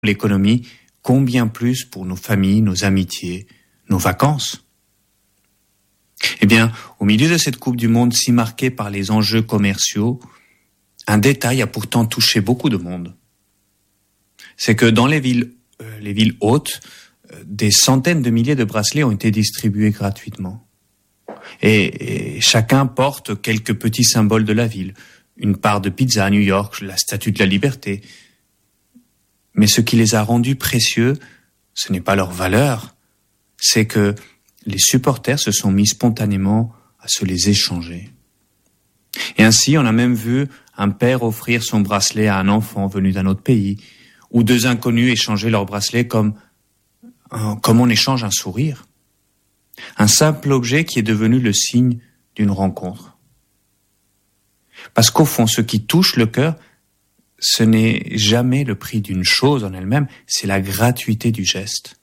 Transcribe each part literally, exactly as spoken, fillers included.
l'économie, combien plus pour nos familles, nos amitiés, nos vacances. Eh bien, au milieu de cette Coupe du Monde si marquée par les enjeux commerciaux, un détail a pourtant touché beaucoup de monde. C'est que dans les villes, euh, les villes hautes, euh, des centaines de milliers de bracelets ont été distribués gratuitement. Et, et chacun porte quelques petits symboles de la ville. Une part de pizza à New York, la Statue de la Liberté. Mais ce qui les a rendus précieux, ce n'est pas leur valeur, c'est que les supporters se sont mis spontanément à se les échanger. Et ainsi, on a même vu un père offrir son bracelet à un enfant venu d'un autre pays, ou deux inconnus échanger leur bracelet comme, comme on échange un sourire. Un simple objet qui est devenu le signe d'une rencontre. Parce qu'au fond, ce qui touche le cœur, ce n'est jamais le prix d'une chose en elle-même, c'est la gratuité du geste.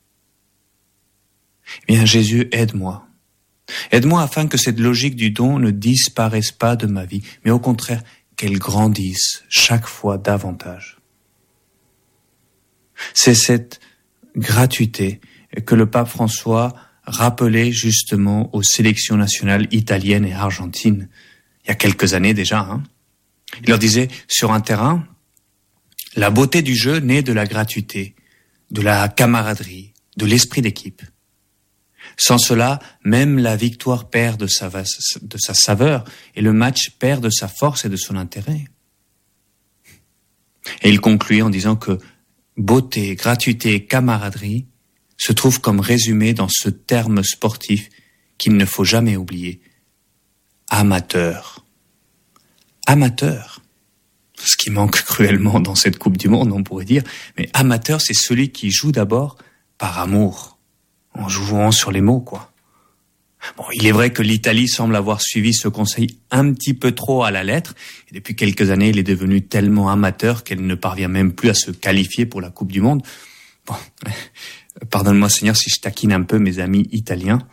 Eh bien, Jésus, aide-moi. Aide-moi afin que cette logique du don ne disparaisse pas de ma vie, mais au contraire, qu'elle grandisse chaque fois davantage. C'est cette gratuité que le pape François rappelait justement aux sélections nationales italiennes et argentines, il y a quelques années déjà. Hein. Il leur disait, sur un terrain, la beauté du jeu naît de la gratuité, de la camaraderie, de l'esprit d'équipe. Sans cela, même la victoire perd de sa, de sa saveur et le match perd de sa force et de son intérêt. Et il conclut en disant que beauté, gratuité et camaraderie se trouvent comme résumés dans ce terme sportif qu'il ne faut jamais oublier. Amateur. Amateur. Ce qui manque cruellement dans cette Coupe du Monde, on pourrait dire. Mais amateur, c'est celui qui joue d'abord par amour. En jouant sur les mots, quoi. Bon, il est vrai que l'Italie semble avoir suivi ce conseil un petit peu trop à la lettre, et depuis quelques années, il est devenu tellement amateur qu'elle ne parvient même plus à se qualifier pour la Coupe du Monde. Bon, pardonne-moi Seigneur si je taquine un peu mes amis italiens.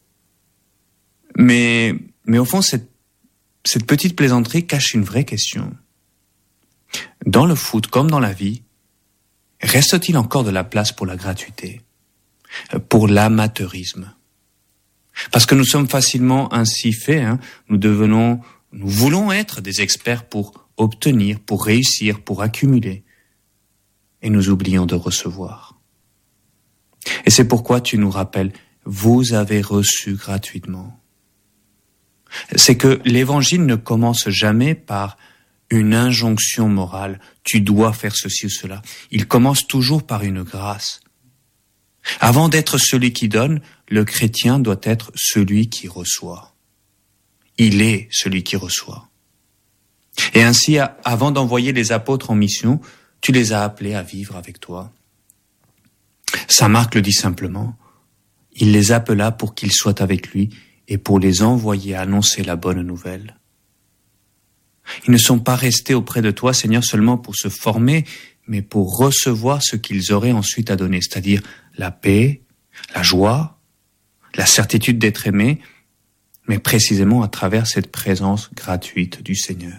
Mais, mais au fond, cette, cette petite plaisanterie cache une vraie question. Dans le foot, comme dans la vie, reste-t-il encore de la place pour la gratuité ? Pour l'amateurisme. Parce que nous sommes facilement ainsi faits, hein, nous devenons, nous voulons être des experts pour obtenir, pour réussir, pour accumuler. Et nous oublions de recevoir. Et c'est pourquoi tu nous rappelles, vous avez reçu gratuitement. C'est que l'évangile ne commence jamais par une injonction morale, tu dois faire ceci ou cela. Il commence toujours par une grâce. Avant d'être celui qui donne, le chrétien doit être celui qui reçoit. Il est celui qui reçoit. Et ainsi, avant d'envoyer les apôtres en mission, tu les as appelés à vivre avec toi. Saint Marc le dit simplement, il les appela pour qu'ils soient avec lui et pour les envoyer annoncer la bonne nouvelle. Ils ne sont pas restés auprès de toi, Seigneur, seulement pour se former, mais pour recevoir ce qu'ils auraient ensuite à donner, c'est-à-dire la paix, la joie, la certitude d'être aimé, mais précisément à travers cette présence gratuite du Seigneur.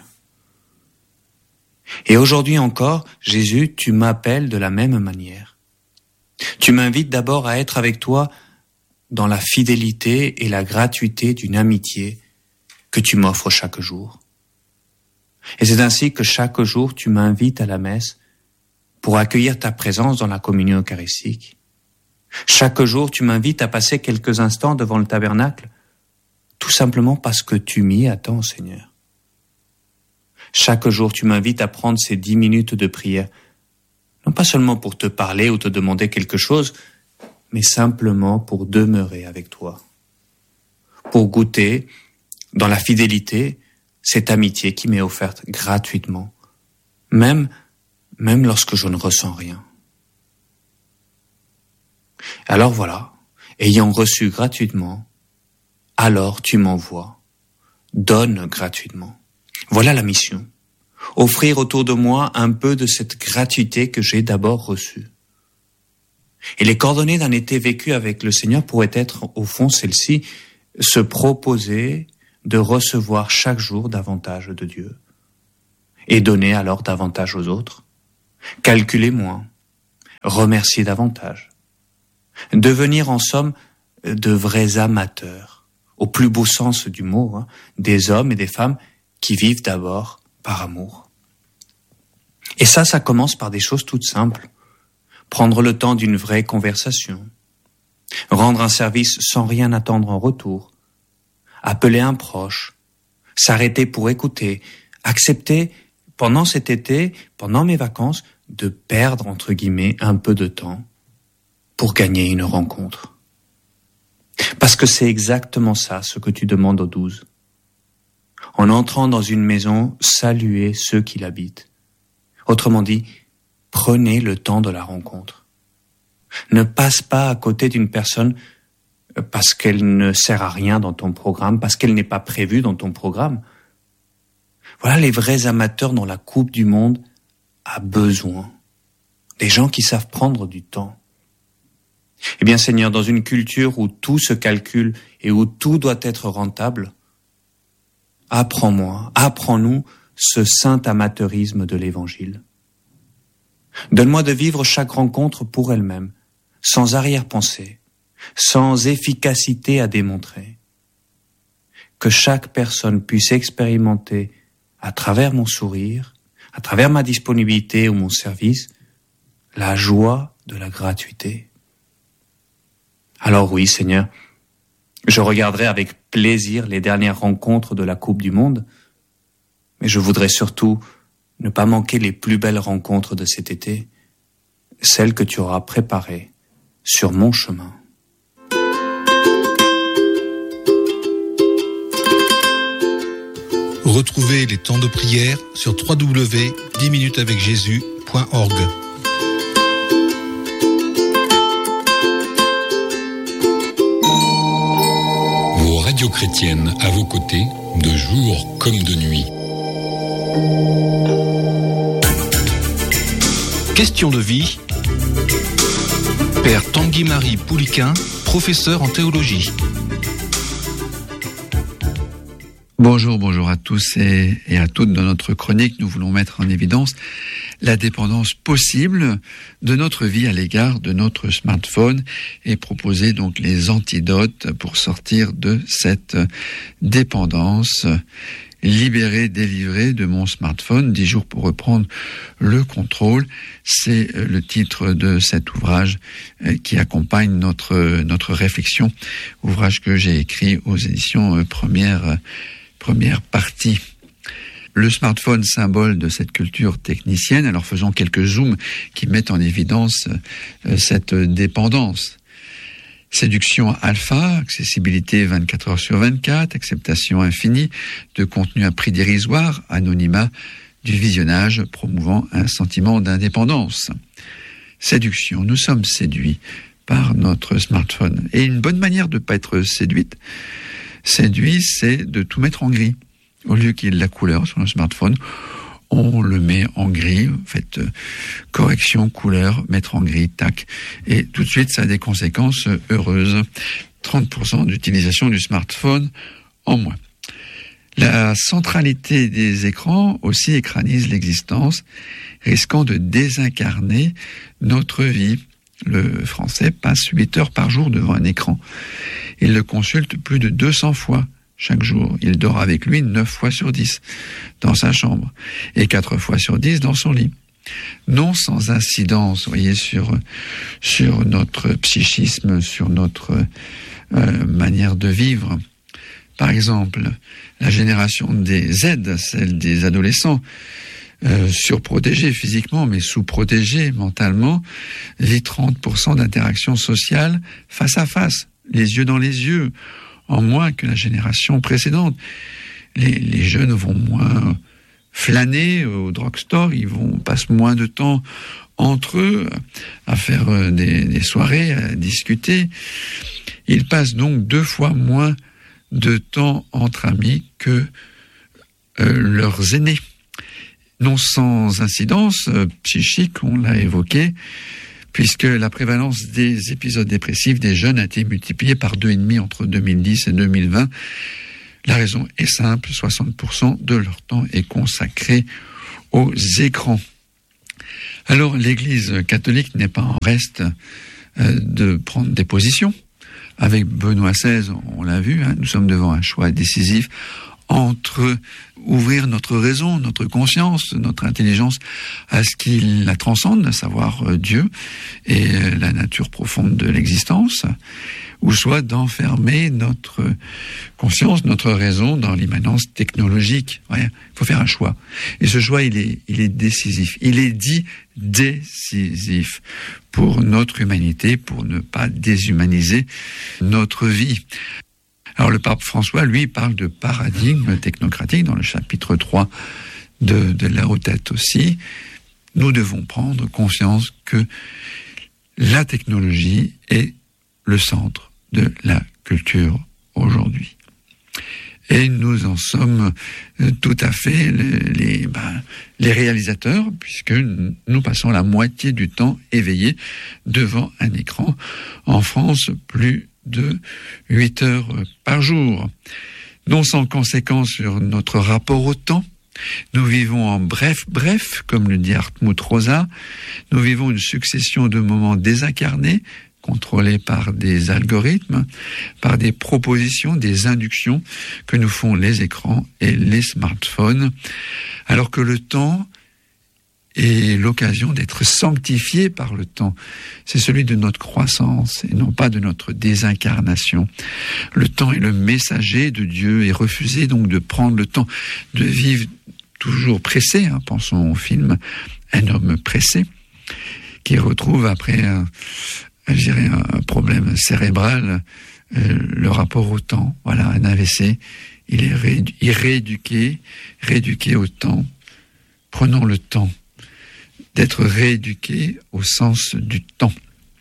Et aujourd'hui encore, Jésus, tu m'appelles de la même manière. Tu m'invites d'abord à être avec toi dans la fidélité et la gratuité d'une amitié que tu m'offres chaque jour. Et c'est ainsi que chaque jour, tu m'invites à la messe pour accueillir ta présence dans la communion eucharistique. Chaque jour, tu m'invites à passer quelques instants devant le tabernacle, tout simplement parce que tu m'y attends, Seigneur. Chaque jour, tu m'invites à prendre ces dix minutes de prière, non pas seulement pour te parler ou te demander quelque chose, mais simplement pour demeurer avec toi, pour goûter, dans la fidélité, cette amitié qui m'est offerte gratuitement, même même lorsque je ne ressens rien. Alors voilà, ayant reçu gratuitement, alors tu m'envoies, donne gratuitement. Voilà la mission, offrir autour de moi un peu de cette gratuité que j'ai d'abord reçue. Et les coordonnées d'un été vécu avec le Seigneur pourraient être, au fond, celles-ci, se proposer de recevoir chaque jour davantage de Dieu et donner alors davantage aux autres. Calculer moins, remercier davantage. Devenir en somme de vrais amateurs, au plus beau sens du mot, hein, des hommes et des femmes qui vivent d'abord par amour. Et ça, ça commence par des choses toutes simples. Prendre le temps d'une vraie conversation, rendre un service sans rien attendre en retour, appeler un proche, s'arrêter pour écouter, accepter pendant cet été, pendant mes vacances, de perdre, entre guillemets, un peu de temps pour gagner une rencontre. Parce que c'est exactement ça, ce que tu demandes aux douze. En entrant dans une maison, saluez ceux qui l'habitent. Autrement dit, prenez le temps de la rencontre. Ne passe pas à côté d'une personne parce qu'elle ne sert à rien dans ton programme, parce qu'elle n'est pas prévue dans ton programme. Voilà les vrais amateurs dont la Coupe du Monde a besoin. Des gens qui savent prendre du temps. Eh bien, Seigneur, dans une culture où tout se calcule et où tout doit être rentable, apprends-moi, apprends-nous ce saint amateurisme de l'Évangile. Donne-moi de vivre chaque rencontre pour elle-même, sans arrière-pensée, sans efficacité à démontrer. Que chaque personne puisse expérimenter, à travers mon sourire, à travers ma disponibilité ou mon service, la joie de la gratuité. Alors oui, Seigneur, je regarderai avec plaisir les dernières rencontres de la Coupe du Monde, mais je voudrais surtout ne pas manquer les plus belles rencontres de cet été, celles que tu auras préparées sur mon chemin. Retrouvez les temps de prière sur w w w point dix minutes avec jésus point org. Vos radios chrétiennes à vos côtés, de jour comme de nuit. Question de vie. Père Tanguy-Marie Pouliquin, professeur en théologie. Bonjour, bonjour à tous et, et à toutes. Dans notre chronique, nous voulons mettre en évidence la dépendance possible de notre vie à l'égard de notre smartphone et proposer donc les antidotes pour sortir de cette dépendance. Libérer, délivrer de mon smartphone, dix jours pour reprendre le contrôle, c'est le titre de cet ouvrage qui accompagne notre, notre réflexion, ouvrage que j'ai écrit aux éditions Première Première partie. Le smartphone, symbole de cette culture technicienne. Alors faisons quelques zooms qui mettent en évidence euh, cette dépendance. Séduction alpha, accessibilité vingt-quatre heures sur vingt-quatre, acceptation infinie de contenu à prix dérisoire, anonymat du visionnage promouvant un sentiment d'indépendance. Séduction, nous sommes séduits par notre smartphone. Et une bonne manière de ne pas être séduite, séduit, c'est de tout mettre en gris. Au lieu qu'il y ait de la couleur sur le smartphone, on le met en gris, faites euh, correction, couleur, mettre en gris, tac. Et tout de suite, ça a des conséquences heureuses. trente pour cent d'utilisation du smartphone en moins. La centralité des écrans aussi écranise l'existence, risquant de désincarner notre vie. Le Français passe huit heures par jour devant un écran. Il le consulte plus de deux cents fois chaque jour. Il dort avec lui neuf fois sur dix dans sa chambre et quatre fois sur dix dans son lit. Non sans incidence, vous voyez, sur, sur notre psychisme, sur notre euh, manière de vivre. Par exemple, la génération des Z, celle des adolescents, Euh, surprotégé physiquement, mais sous-protégé mentalement, vit trente pour cent d'interactions sociales face à face, les yeux dans les yeux, en moins que la génération précédente. Les, les jeunes vont moins flâner au drugstore, ils vont passent moins de temps entre eux à faire des, des soirées, à discuter. Ils passent donc deux fois moins de temps entre amis que euh, leurs aînés. Non sans incidence euh, psychique, on l'a évoqué, puisque la prévalence des épisodes dépressifs des jeunes a été multipliée par deux virgule cinq entre deux mille dix et deux mille vingt. La raison est simple, soixante pour cent de leur temps est consacré aux écrans. Alors, l'Église catholique n'est pas en reste euh, de prendre des positions. Avec Benoît seize, on l'a vu, hein, nous sommes devant un choix décisif entre ouvrir notre raison, notre conscience, notre intelligence à ce qui la transcende, à savoir euh, Dieu et euh, la nature profonde de l'existence, ou soit d'enfermer notre conscience, notre raison dans l'immanence technologique. Ouais, il faut faire un choix. Et ce choix, il est, il est décisif. Il est dit décisif pour notre humanité, pour ne pas déshumaniser notre vie. Alors le pape François, lui, parle de paradigme technocratique dans le chapitre trois de, de Laudato Si. Nous devons prendre conscience que la technologie est le centre de la culture aujourd'hui. Et nous en sommes tout à fait les, les, ben, les réalisateurs, puisque nous passons la moitié du temps éveillés devant un écran. En France, plus de huit heures par jour. Non sans conséquence sur notre rapport au temps. Nous vivons en bref, bref, comme le dit Hartmut Rosa. Nous vivons une succession de moments désincarnés, contrôlés par des algorithmes, par des propositions, des inductions que nous font les écrans et les smartphones, alors que le temps est l'occasion d'être sanctifié par le temps. C'est celui de notre croissance et non pas de notre désincarnation. Le temps est le messager de Dieu et refuser donc de prendre le temps de vivre toujours pressé. Hein, pensons au film Un homme pressé, qui retrouve après un, je dirais un problème cérébral, euh, le rapport au temps. Voilà, un A V C. Il est réédu- il est rééduqué, rééduqué au temps. Prenons le temps d'être rééduqué au sens du temps.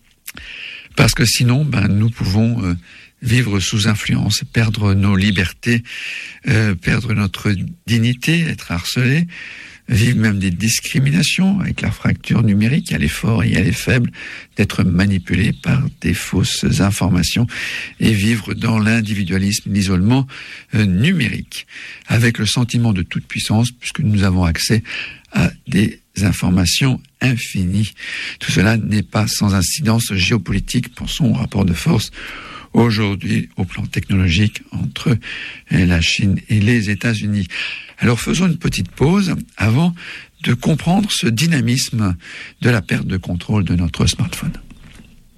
Parce que sinon, ben, nous pouvons euh, vivre sous influence, perdre nos libertés, euh, perdre notre dignité, être harcelés, vivre même des discriminations avec la fracture numérique. Il y a les forts et il y a les faibles, d'être manipulés par des fausses informations et vivre dans l'individualisme, l'isolement euh, numérique, avec le sentiment de toute puissance, puisque nous avons accès à des informations infinies. Tout cela n'est pas sans incidence géopolitique. Pensons au rapport de force aujourd'hui au plan technologique entre la Chine et les États-Unis. Alors faisons une petite pause avant de comprendre ce dynamisme de la perte de contrôle de notre smartphone.